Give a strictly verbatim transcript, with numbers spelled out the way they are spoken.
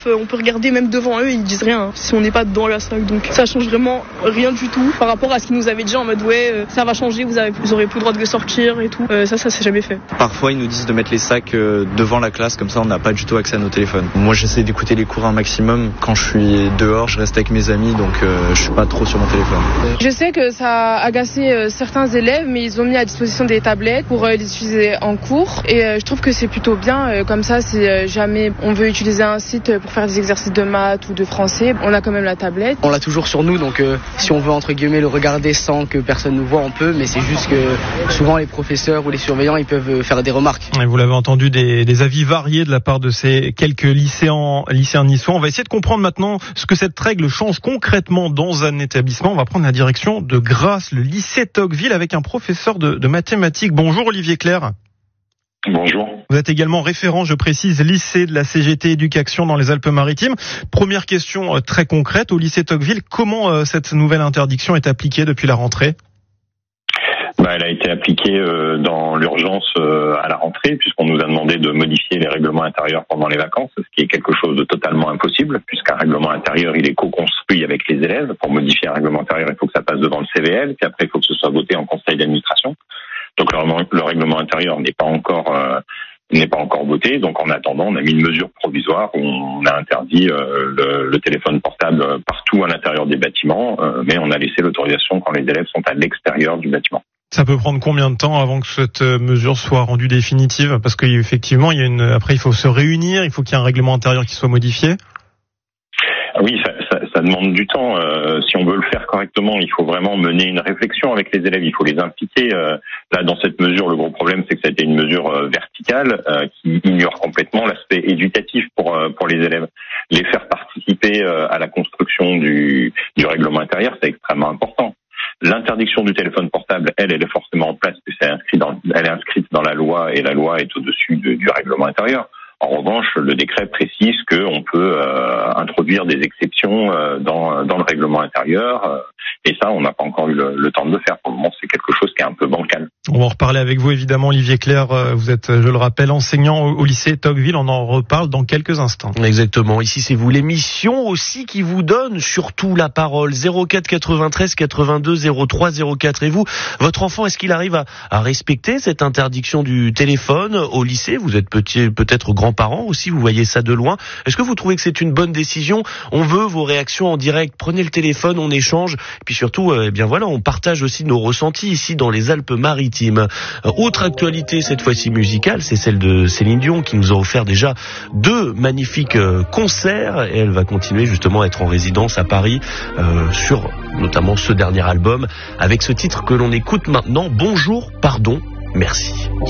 On peut regarder même devant eux, ils disent rien si on n'est pas dans la salle. Donc ça change vraiment rien du tout par rapport à ce qu'ils nous avaient dit en mode ouais, ça va changer, vous, avez, vous aurez plus le droit de sortir et tout. Euh, ça, ça s'est jamais fait. Parfois, ils nous disent de mettre les sacs devant la classe, comme ça on n'a pas du tout accès à nos téléphones. Moi, j'essaie d'écouter les cours un maximum. Quand je suis dehors, je reste avec mes amis, donc euh, je suis pas trop sur mon téléphone. Je sais que ça a agacé euh, certains élèves, mais ils ont mis à disposition des tablettes pour euh, les utiliser en cours. Et euh, je trouve que c'est plutôt bien. Euh, comme ça, si euh, jamais on veut utiliser un site pour faire des exercices de maths ou de français, on a quand même la tablette. On l'a toujours sur nous, donc euh, si on veut entre guillemets le regarder sans que personne nous voit, on peut, mais c'est juste que souvent les professeurs ou les surveillants, ils peuvent faire des remarques. Et vous l'avez entendu, des, des avis variés de la part de ces quelques lycéens, lycéens niçois. On va essayer de comprendre maintenant ce que cette règle change concrètement dans un établissement. On va prendre la direction de Grasse, le lycée Tocqueville, avec un professeur de, de mathématiques. Bonjour Olivier Clerc. Bonjour. Vous êtes également référent, je précise, lycée de la C G T Éducation dans les Alpes-Maritimes. Première question euh, très concrète, au lycée Tocqueville, comment euh, cette nouvelle interdiction est appliquée depuis la rentrée ? Bah, elle a été appliquée euh, dans l'urgence euh, à la rentrée, puisqu'on nous a demandé de modifier les règlements intérieurs pendant les vacances, ce qui est quelque chose de totalement impossible, puisqu'un règlement intérieur, il est co-construit avec les élèves. Pour modifier un règlement intérieur, il faut que ça passe devant le C V L, puis après, il faut que ce soit voté en conseil d'administration. Donc le, le règlement intérieur n'est pas encore euh, n'est pas encore voté. Donc en attendant, on a mis une mesure provisoire où on a interdit euh, le, le téléphone portable partout à l'intérieur des bâtiments, euh, mais on a laissé l'autorisation quand les élèves sont à l'extérieur du bâtiment. Ça peut prendre combien de temps avant que cette mesure soit rendue définitive ? Parce qu'effectivement, il y a une après il faut se réunir, il faut qu'il y ait un règlement intérieur qui soit modifié. Oui, ça, ça, ça demande du temps. Euh, si on veut le faire correctement, il faut vraiment mener une réflexion avec les élèves. Il faut les impliquer. Euh, là, dans cette mesure, le gros problème, c'est que ça a été une mesure euh, verticale euh, qui ignore complètement l'aspect éducatif pour euh, pour les élèves. Les faire participer euh, à la construction du, du règlement intérieur, c'est extrêmement important. L'interdiction du téléphone portable, elle, elle est forcément en place, puisque c'est inscrit dans, elle est inscrite dans la loi et la loi est au-dessus de, du règlement intérieur. En revanche, le décret précise qu'on peut euh, introduire des exceptions euh, dans, dans le règlement intérieur. Euh, et ça, on n'a pas encore eu le, le temps de le faire. Pour le moment, c'est quelque chose qui est un peu bancal. On va en reparler avec vous, évidemment, Olivier Clerc. Vous êtes, je le rappelle, enseignant au, au lycée Tocqueville. On en reparle dans quelques instants. Exactement. Ici, c'est vous. L'émission aussi qui vous donne surtout la parole. zéro quatre quatre-vingt-treize quatre-vingt-deux zéro trois zéro quatre. Et vous, votre enfant, est-ce qu'il arrive à, à respecter cette interdiction du téléphone au lycée ? Vous êtes petit, peut-être grands-parents aussi, vous voyez ça de loin. Est-ce que vous trouvez que c'est une bonne décision ? On veut vos réactions en direct. Prenez le téléphone, on échange. Et puis surtout, eh bien voilà, on partage aussi nos ressentis ici dans les Alpes-Maritimes. Autre actualité, cette fois-ci musicale, c'est celle de Céline Dion qui nous a offert déjà deux magnifiques concerts. Et elle va continuer justement à être en résidence à Paris euh, sur notamment ce dernier album avec ce titre que l'on écoute maintenant, Bonjour, pardon, merci.